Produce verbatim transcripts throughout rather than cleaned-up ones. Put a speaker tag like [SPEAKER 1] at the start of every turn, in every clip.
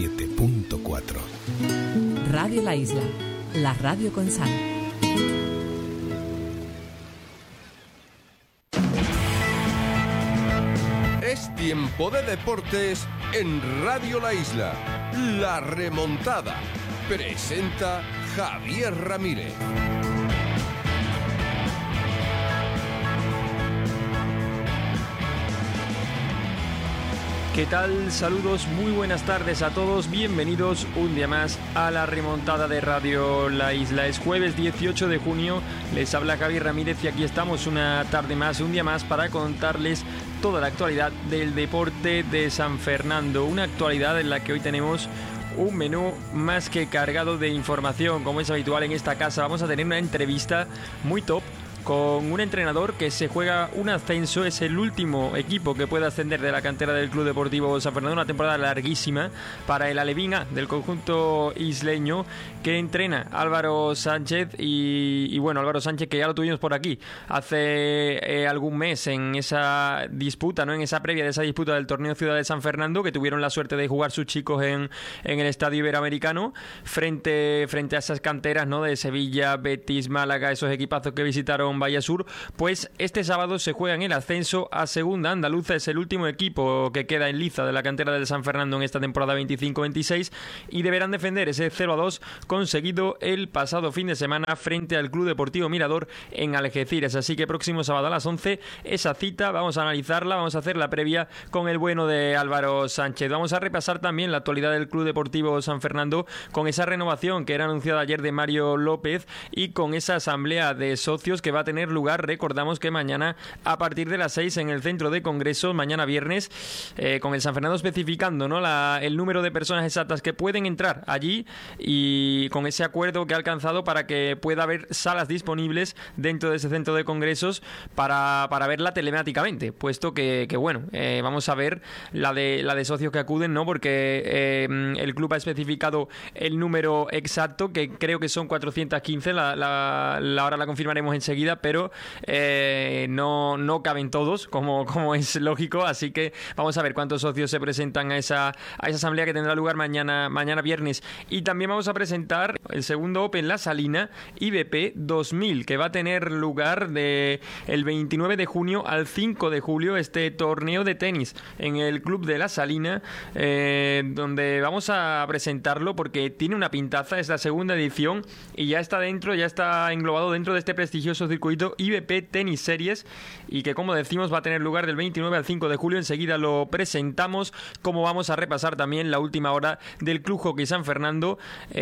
[SPEAKER 1] siete punto cuatro.
[SPEAKER 2] Radio La Isla, la radio con sal.
[SPEAKER 3] Es tiempo de deportes en Radio La Isla. La remontada. Presenta Javier Ramírez.
[SPEAKER 4] ¿Qué tal? Saludos, muy buenas tardes a todos, bienvenidos un día más a la remontada de Radio La Isla. Es jueves dieciocho de junio, les habla Javier Ramírez y aquí estamos una tarde más, un día más para contarles toda la actualidad del deporte de San Fernando. Una actualidad en la que hoy tenemos un menú más que cargado de información, como es habitual en esta casa. Vamos a tener una entrevista muy top con un entrenador que se juega un ascenso. Es el último equipo que puede ascender de la cantera del Club Deportivo San Fernando. Una temporada larguísima para el Alevín A del conjunto isleño que entrena Álvaro Sánchez. Y, y bueno, Álvaro Sánchez, que ya lo tuvimos por aquí hace eh, algún mes en esa disputa, ¿no? En esa previa de esa disputa del torneo Ciudad de San Fernando, que tuvieron la suerte de jugar sus chicos en, en el Estadio Iberoamericano frente, frente a esas canteras, ¿no? De Sevilla, Betis, Málaga, esos equipazos que visitaron Vallasur. Pues este sábado se juega en el ascenso a Segunda Andaluza. Es el último equipo que queda en liza de la cantera del San Fernando en esta temporada veinticinco veintiséis y deberán defender ese cero a dos conseguido el pasado fin de semana frente al Club Deportivo Mirador en Algeciras. Así que próximo sábado a las once esa cita, vamos a analizarla, vamos a hacer la previa con el bueno de Álvaro Sánchez. Vamos a repasar también la actualidad del Club Deportivo San Fernando con esa renovación que era anunciada ayer de Mario López y con esa asamblea de socios que va a tener lugar, recordamos que mañana a partir de las seis en el centro de congresos, mañana viernes, eh, con el San Fernando especificando, ¿no? la, el número de personas exactas que pueden entrar allí y con ese acuerdo que ha alcanzado para que pueda haber salas disponibles dentro de ese centro de congresos para, para verla telemáticamente, puesto que, que bueno, eh, vamos a ver la de, la de socios que acuden, ¿no? Porque eh, el club ha especificado el número exacto, que creo que son cuatrocientos quince, la, la, la hora la confirmaremos enseguida, pero eh, no, no caben todos, como, como es lógico, así que vamos a ver cuántos socios se presentan a esa, a esa asamblea que tendrá lugar mañana, mañana viernes. Y también vamos a presentar el segundo Open La Salina I B P dos mil, que va a tener lugar de el veintinueve de junio al cinco de julio, este torneo de tenis en el Club de La Salina, eh, donde vamos a presentarlo porque tiene una pintaza. Es la segunda edición y ya está dentro, ya está englobado dentro de este prestigioso circuito I B P Tennis Series, y que, como decimos, va a tener lugar del veintinueve al cinco de julio. Enseguida lo presentamos, como vamos a repasar también la última hora del Club Hockey San Fernando,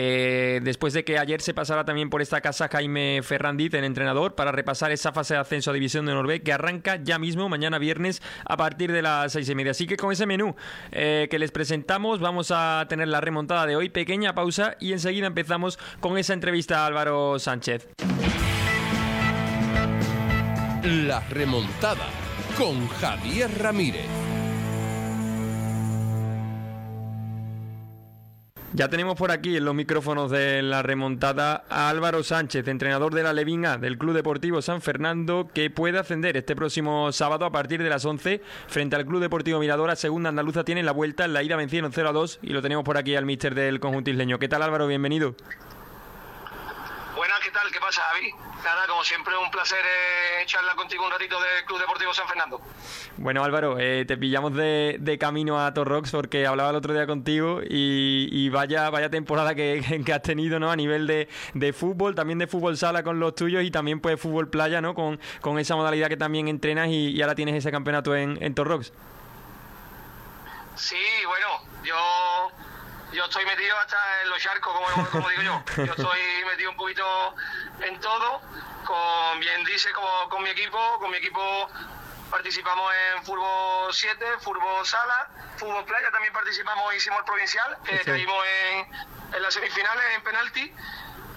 [SPEAKER 4] eh, después de que ayer se pasara también por esta casa Jaime Ferrandiz, el entrenador, para repasar esa fase de ascenso a División de Honor B que arranca ya mismo, mañana viernes, a partir de las seis y media. Así que con ese menú eh, que les presentamos, vamos a tener la remontada de hoy. Pequeña pausa y enseguida empezamos con esa entrevista a Álvaro Sánchez.
[SPEAKER 3] La remontada con Javier Ramírez.
[SPEAKER 4] Ya tenemos por aquí en los micrófonos de la remontada a Álvaro Sánchez, entrenador de la Alevín A del Club Deportivo San Fernando, que puede ascender este próximo sábado a partir de las once frente al Club Deportivo Mirador a Segunda Andaluza. Tienen la vuelta, en la ida vencieron cero a dos y lo tenemos por aquí al míster del conjunto isleño. ¿Qué tal, Álvaro? Bienvenido.
[SPEAKER 5] Buenas, ¿qué tal? ¿Qué pasa, Javi? Nada, como siempre, un placer eh, charlar contigo un ratito del Club Deportivo San Fernando.
[SPEAKER 4] Bueno, Álvaro, eh, te pillamos de, de camino a Torrox porque hablaba el otro día contigo y, y vaya vaya temporada que, que has tenido, ¿no? A nivel de, de fútbol, también de fútbol sala con los tuyos y también pues fútbol playa, ¿no? Con, con esa modalidad que también entrenas y, y ahora tienes ese campeonato en, en Torrox.
[SPEAKER 5] Sí, bueno, yo... Yo estoy metido hasta en los charcos, como, como digo yo. Yo estoy metido un poquito en todo, con bien dice, como, con mi equipo. Con mi equipo participamos en fútbol siete, fútbol sala, fútbol playa, también participamos, hicimos el provincial, que sí. Caímos en, en las semifinales, en penalti.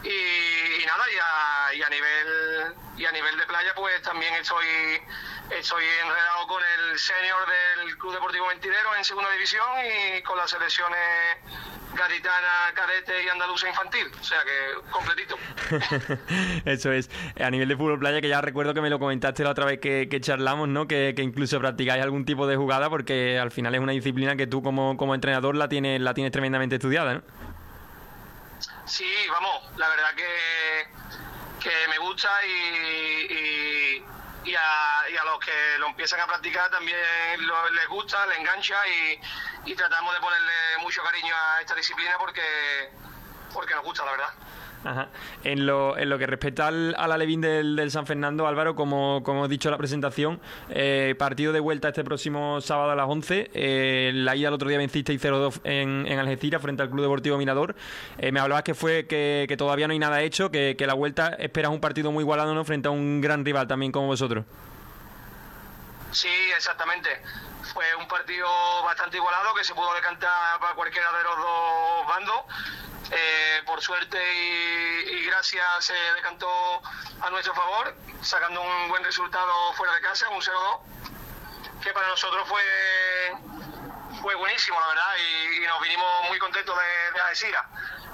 [SPEAKER 5] y, y nada, y a, y a nivel y a nivel de playa pues también estoy estoy enredado con el senior del Club Deportivo Mentidero en segunda división y con las selecciones gaditana, cadete y andaluza infantil, o sea que completito.
[SPEAKER 4] Eso es, a nivel de fútbol playa, que ya recuerdo que me lo comentaste la otra vez que, que charlamos, ¿no? Que, que incluso practicáis algún tipo de jugada, porque al final es una disciplina que tú como, como entrenador la tienes, la tienes tremendamente estudiada, ¿no?
[SPEAKER 5] Sí, vamos, la verdad que, que me gusta y, y, y, a, y a los que lo empiezan a practicar también lo, les gusta, les engancha y, y tratamos de ponerle mucho cariño a esta disciplina porque, porque nos gusta, la verdad.
[SPEAKER 4] Ajá. En lo, en lo que respecta al, al alevín del, del San Fernando, Álvaro, como, como he dicho en la presentación, eh, partido de vuelta este próximo sábado a las once. Eh, la ida el otro día vencisteis cero dos en, en Algeciras frente al Club Deportivo Mirador. Eh, me hablabas que fue que, que todavía no hay nada hecho, que, que la vuelta esperas un partido muy igualado, ¿no? Frente a un gran rival también como vosotros.
[SPEAKER 5] Sí, exactamente. Fue un partido bastante igualado que se pudo decantar para cualquiera de los dos bandos. Eh, por suerte y, y gracias se decantó a nuestro favor, sacando un buen resultado fuera de casa, un cero dos, que para nosotros fue fue buenísimo, la verdad, y, y nos vinimos muy contentos de, de Algeciras.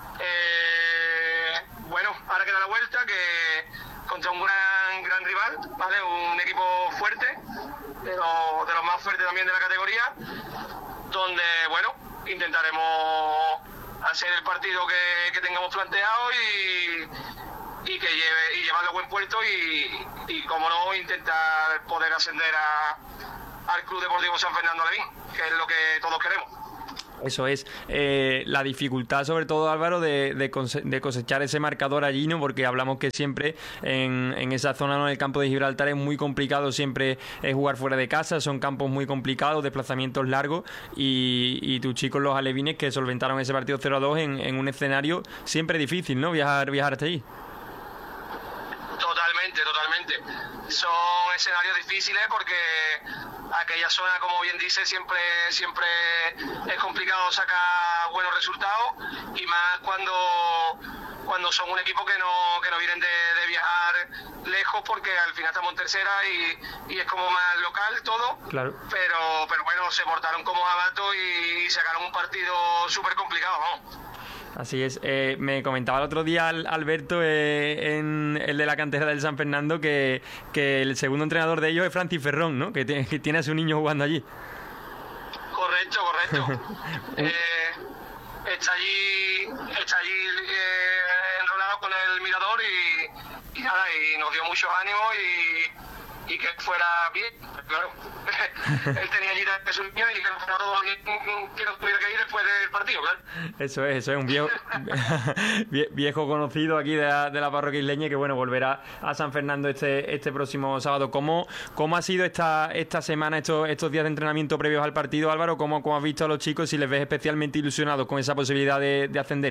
[SPEAKER 5] Eh, bueno, ahora queda la vuelta, que contra un gran gran rival, ¿vale? Un equipo fuerte, de los, de los más fuertes también de la categoría, donde, bueno, intentaremos hacer el partido que, que tengamos planteado y, y que lleve y llevarlo a buen puerto y, y como no, intentar poder ascender a, al Club Deportivo San Fernando Alevín, que es lo que todos queremos.
[SPEAKER 4] Eso es, eh, la dificultad sobre todo, Álvaro, de, de, cose- de cosechar ese marcador allí, ¿no? Porque hablamos que siempre en, en esa zona, ¿no? En el campo de Gibraltar es muy complicado siempre eh, jugar fuera de casa, son campos muy complicados, desplazamientos largos y, y tus chicos los alevines que solventaron ese partido cero a dos en, en un escenario siempre difícil, ¿no? Viajar, viajar hasta allí.
[SPEAKER 5] Totalmente, totalmente. Son escenarios difíciles porque aquella zona, como bien dice, siempre siempre es complicado sacar buenos resultados y más cuando cuando son un equipo que no que no vienen de, de viajar lejos, porque al final estamos en tercera y, y es como más local todo. Claro. Pero pero bueno, se portaron como abato y, y sacaron un partido súper complicado, ¿no?
[SPEAKER 4] Así es. Eh, me comentaba el otro día Alberto, eh, en el de la cantera del San Fernando, que, que el segundo entrenador de ellos es Francis Ferrón, ¿no? Que, te, que tiene a su niño jugando allí.
[SPEAKER 5] Correcto, correcto. eh, está allí, está allí eh, enrolado con el Mirador y, y nada, y nos dio muchos ánimos y, y que fuera bien, claro. Él tenía allí de su niño y que no fuera todo bien, que no tuviera que ir después del partido, claro.
[SPEAKER 4] Eso es, eso es un viejo viejo conocido aquí de la, de la parroquia isleña, que bueno, volverá a San Fernando este este próximo sábado. ¿Cómo, cómo ha sido esta esta semana, estos estos días de entrenamiento previos al partido, Álvaro? ¿Cómo, cómo has visto a los chicos, si les ves especialmente ilusionados con esa posibilidad de, de ascender?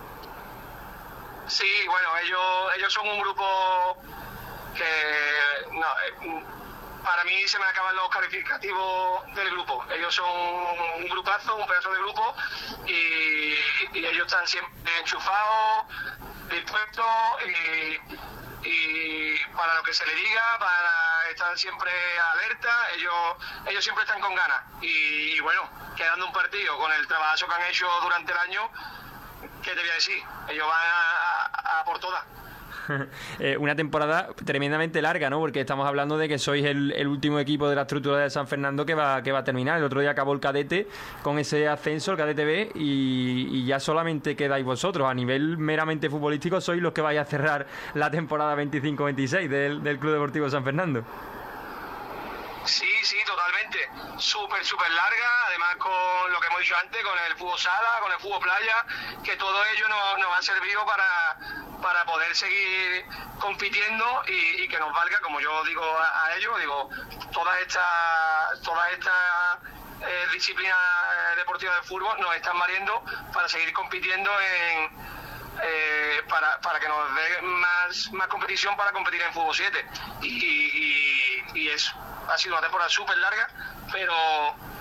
[SPEAKER 5] Sí, bueno, ellos ellos son un grupo que no, eh, para mí se me acaban los calificativos del grupo. Ellos son un grupazo, un pedazo de grupo y, y ellos están siempre enchufados, dispuestos y, y para lo que se les diga, para estar siempre alerta. Ellos ellos siempre están con ganas y, y bueno, quedando un partido con el trabajo que han hecho durante el año, ¿qué te voy a decir? Ellos van a, a, a por todas.
[SPEAKER 4] eh, una temporada tremendamente larga, ¿no? Porque estamos hablando de que sois el, el último equipo de la estructura de San Fernando que va, que va a terminar. El otro día acabó el cadete con ese ascenso, el cadete B, y, y ya solamente quedáis vosotros. A nivel meramente futbolístico sois los que vais a cerrar la temporada veinticinco veintiséis del, del Club Deportivo San Fernando.
[SPEAKER 5] Sí, sí, totalmente. Súper, súper larga, además con lo que hemos dicho antes, con el fútbol sala, con el fútbol playa, que todo ello nos, nos ha servido para, para poder seguir compitiendo y, y que nos valga, como yo digo a, a ellos, digo, todas estas todas estas eh, disciplinas deportivas de fútbol nos están valiendo para seguir compitiendo en... Eh, para, para que nos dé más, más competición para competir en Fútbol siete y, y, y es, ha sido una temporada súper larga, pero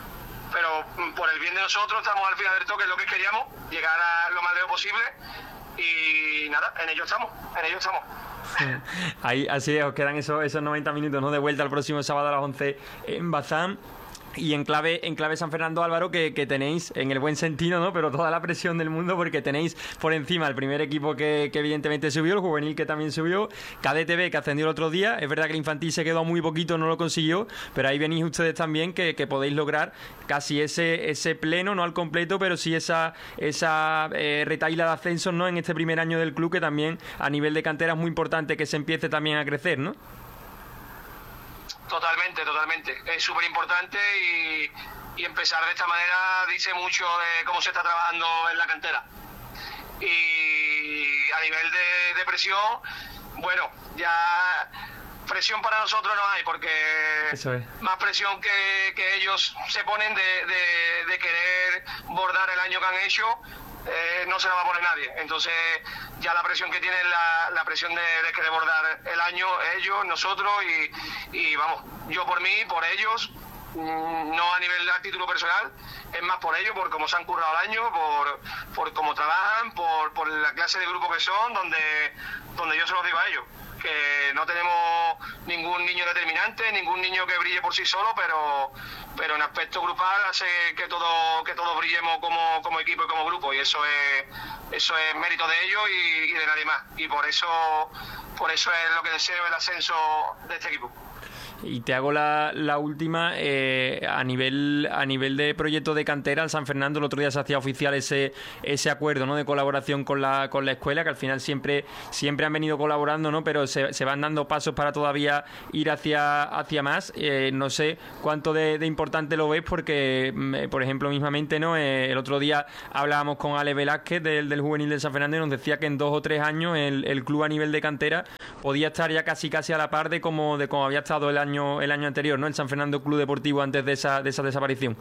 [SPEAKER 5] pero por el bien de nosotros estamos al final del toque, es lo que queríamos, llegar a lo más lejos posible y nada, en ello estamos, en ello estamos.
[SPEAKER 4] Ahí, así es, os quedan esos, esos noventa minutos, ¿no? De vuelta el próximo sábado a las once en Bazán. Y en clave, en clave San Fernando, Álvaro, que, que tenéis, en el buen sentido, ¿no? Pero toda la presión del mundo, porque tenéis por encima el primer equipo que, que evidentemente subió, el juvenil que también subió, Cadete B que ascendió el otro día. Es verdad que el infantil se quedó muy poquito, no lo consiguió, pero ahí venís ustedes también que, que podéis lograr casi ese, ese pleno, no al completo, pero sí esa, esa eh, retaíla de ascensos, ¿no? En este primer año del club, que también a nivel de cantera es muy importante que se empiece también a crecer, ¿no?
[SPEAKER 5] Totalmente, totalmente. Es súper importante y, y empezar de esta manera dice mucho de cómo se está trabajando en la cantera. Y a nivel de, de presión, bueno, ya presión para nosotros no hay, porque
[SPEAKER 4] Eso es.
[SPEAKER 5] Más presión que, que ellos se ponen de, de, de querer bordar el año que han hecho, eh, no se la va a poner nadie. Entonces ya la presión que tienen, la, la presión de, de querer bordar el año, ellos, nosotros y, y vamos, yo por mí, por ellos, no a nivel de título personal, es más por ellos, por cómo se han currado el año, por, por cómo trabajan, por, por la clase de grupo que son, donde, donde yo se lo digo a ellos, que no tenemos ningún niño determinante, ningún niño que brille por sí solo, pero pero en aspecto grupal hace que todo que todos brillemos como, como equipo y como grupo, y eso es eso es mérito de ellos y, y de nadie más, y por eso por eso es lo que deseo, el ascenso de este equipo.
[SPEAKER 4] Y te hago la, la última, eh, a nivel a nivel de proyecto de cantera, en San Fernando el otro día se hacía oficial ese ese acuerdo, ¿no? De colaboración con la con la escuela, que al final siempre siempre han venido colaborando, ¿no? Pero se, se van dando pasos para todavía ir hacia hacia más. Eh, no sé cuánto de, de importante lo ves, porque, eh, por ejemplo, mismamente, ¿no? Eh, el otro día hablábamos con Ale Velázquez del, del juvenil de San Fernando y nos decía que en dos o tres años el, el club a nivel de cantera podía estar ya casi casi a la par de como de como había estado el año el año anterior, ¿no? El San Fernando Club Deportivo antes de esa de esa desaparición.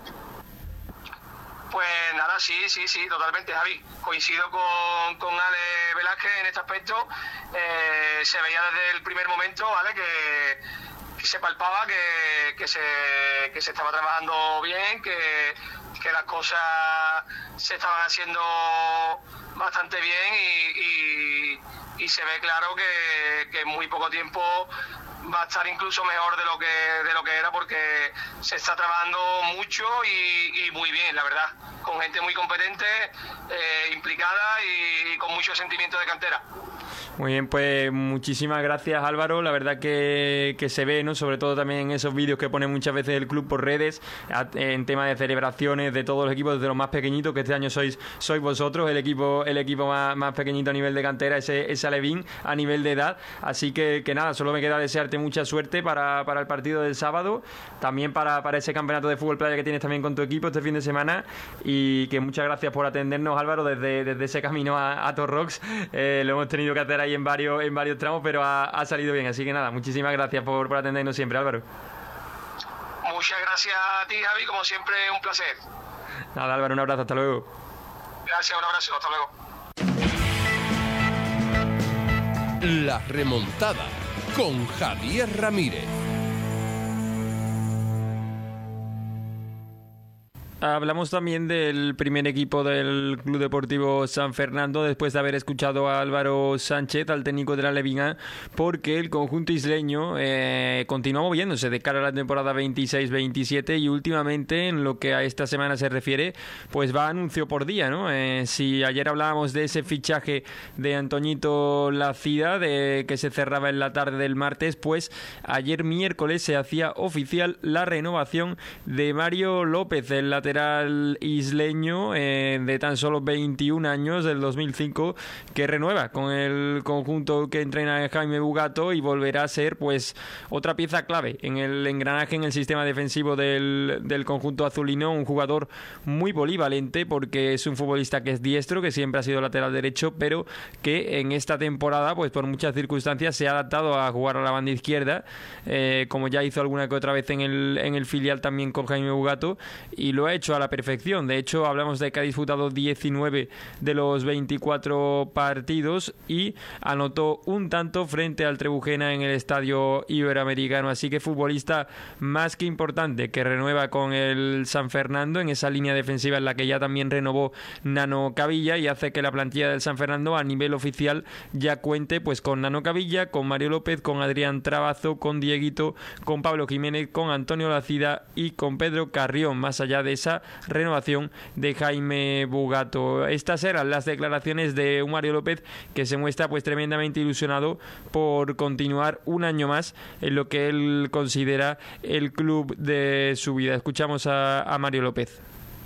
[SPEAKER 5] Pues nada, sí, sí, sí, totalmente, Javi. Coincido con, con Ale Velázquez en este aspecto. Eh, se veía desde el primer momento, ¿vale? Que, que se palpaba que, que, se, que se estaba trabajando bien, que, que las cosas se estaban haciendo bastante bien y, y, y se ve claro que, que en muy poco tiempo va a estar incluso mejor de lo que de lo que era, porque se está trabajando mucho y, y muy bien, la verdad, con gente muy competente, eh, implicada y, y con mucho sentimiento de cantera.
[SPEAKER 4] Muy bien, pues muchísimas gracias, Álvaro. La verdad que, que se ve, ¿no? Sobre todo también en esos vídeos que pone muchas veces el club por redes, en tema de celebraciones de todos los equipos, desde los más pequeñitos, que este año sois sois vosotros, el equipo el equipo más, más pequeñito a nivel de cantera, ese, ese Alevín a nivel de edad. Así que, que nada, solo me queda desearte mucha suerte para, para el partido del sábado, también para, para ese campeonato de fútbol playa que tienes también con tu equipo este fin de semana, y que muchas gracias por atendernos, Álvaro, desde, desde ese camino a, a Torrox. Eh, lo hemos tenido que hacer ahí en varios en varios tramos, pero ha, ha salido bien, así que nada, muchísimas gracias por, por atendernos siempre, Álvaro.
[SPEAKER 5] Muchas gracias a ti, Javi, como siempre, un placer.
[SPEAKER 4] Nada, Álvaro, un abrazo, hasta luego.
[SPEAKER 5] Gracias, un abrazo, hasta luego.
[SPEAKER 3] La remontada con Javier Ramírez.
[SPEAKER 4] Hablamos también del primer equipo del Club Deportivo San Fernando, después de haber escuchado a Álvaro Sánchez, al técnico de la Alevín, porque el conjunto isleño eh, continúa moviéndose de cara a la temporada veintiséis veintisiete, y últimamente, en lo que a esta semana se refiere, pues va anuncio por día, ¿no? Eh, si ayer hablábamos de ese fichaje de Antoñito Lacida, de que se cerraba en la tarde del martes, pues ayer miércoles se hacía oficial la renovación de Mario López, el lateral isleño eh, de tan solo veintiún años, del dos mil cinco, que renueva con el conjunto que entrena Jaime Bugato y volverá a ser pues otra pieza clave en el engranaje, en el sistema defensivo del, del conjunto azulino. Un jugador muy polivalente, porque es un futbolista que es diestro, que siempre ha sido lateral derecho, pero que en esta temporada pues por muchas circunstancias se ha adaptado a jugar a la banda izquierda, eh, como ya hizo alguna que otra vez en el, en el filial también con Jaime Bugato, y lo ha hecho hecho a la perfección. De hecho, hablamos de que ha disputado diecinueve de los veinticuatro partidos y anotó un tanto frente al Trebujena en el Estadio Iberoamericano. Así que futbolista más que importante, que renueva con el San Fernando en esa línea defensiva en la que ya también renovó Nano Cavilla, y hace que la plantilla del San Fernando a nivel oficial ya cuente pues con Nano Cavilla, con Mario López, con Adrián Trabazo, con Dieguito, con Pablo Jiménez, con Antonio Lacida y con Pedro Carrión, más allá de esa renovación de Jaime Bugato. Estas eran las declaraciones de un Mario López que se muestra pues tremendamente ilusionado por continuar un año más en lo que él considera el club de su vida. Escuchamos a, a Mario López.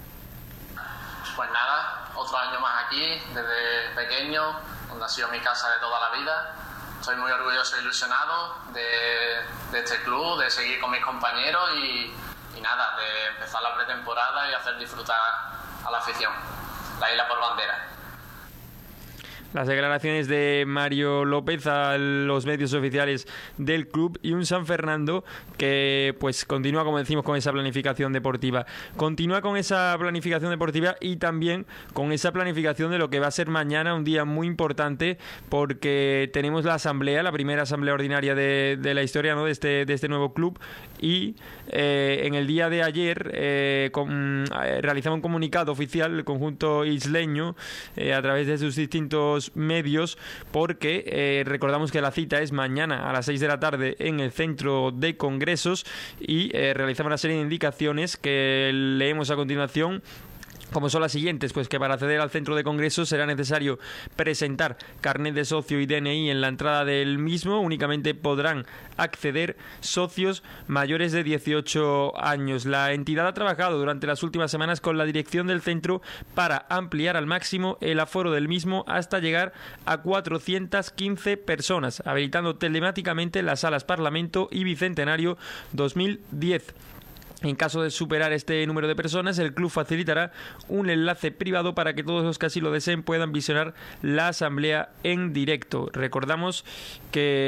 [SPEAKER 1] Pues nada, otro año más aquí, desde pequeño, donde ha sido mi casa de toda la vida. Estoy muy orgulloso e ilusionado de, de este club, de seguir con mis compañeros y, y nada, de empezar la pretemporada y hacer disfrutar a la afición. La isla por bandera.
[SPEAKER 4] Las declaraciones de Mario López a los medios oficiales del club, y un San Fernando que pues continúa, como decimos, con esa planificación deportiva. Continúa con esa planificación deportiva y también con esa planificación de lo que va a ser mañana, un día muy importante, porque tenemos la asamblea, la primera asamblea ordinaria de, de la historia, ¿no?, de este, de este nuevo club, y eh, en el día de ayer eh, con, eh, realizaba un comunicado oficial el conjunto isleño eh, a través de sus distintos medios, porque eh, recordamos que la cita es mañana a las seis de la tarde en el centro de congresos, y eh, realizamos una serie de indicaciones que leemos a continuación, como son las siguientes: pues que para acceder al centro de congresos será necesario presentar carnet de socio y D N I en la entrada del mismo. Únicamente podrán acceder socios mayores de dieciocho años. La entidad ha trabajado durante las últimas semanas con la dirección del centro para ampliar al máximo el aforo del mismo hasta llegar a cuatrocientas quince personas, habilitando telemáticamente las salas Parlamento y Bicentenario dos mil diez. En caso de superar este número de personas, el club facilitará un enlace privado para que todos los que así lo deseen puedan visionar la asamblea en directo. Recordamos que